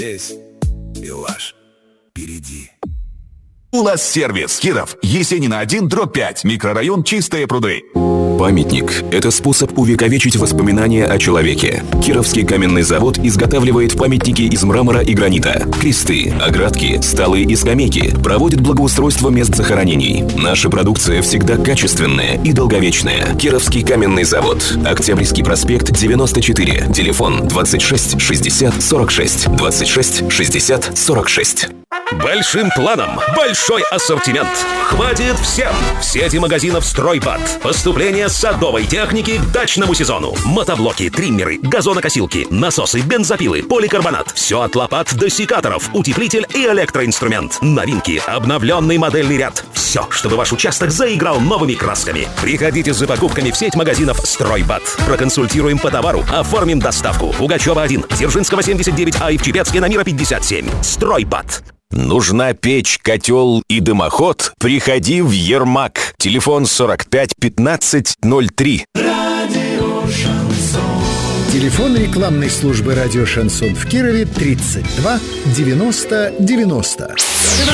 Здесь Билаш. Впереди. Улас-сервис. Киров. Есенина 1/5. Микрорайон Чистые пруды. Памятник – это способ увековечить воспоминания о человеке. Кировский каменный завод изготавливает памятники из мрамора и гранита, кресты, оградки, столы и скамейки, проводит благоустройство мест захоронений. Наша продукция всегда качественная и долговечная. Кировский каменный завод. Октябрьский проспект, 94. Телефон 26 60 46. 26 60 46. Большим планом большой ассортимент. Хватит всем. В сети магазинов «Стройбат». Поступление садовой техники к дачному сезону. Мотоблоки, триммеры, газонокосилки, насосы, бензопилы, поликарбонат. Все от лопат до секаторов, утеплитель и электроинструмент. Новинки, обновленный модельный ряд. Все, чтобы ваш участок заиграл новыми красками. Приходите за покупками в сеть магазинов «Стройбат». Проконсультируем по товару, оформим доставку. Пугачева 1, Дзержинского 79А и в Чепецке на Мира 57. «Стройбат». Нужна печь, котел и дымоход? Приходи в Ермак. Телефон 45 15 03. Телефон рекламной службы «Радио Шансон» в Кирове 32 90 90.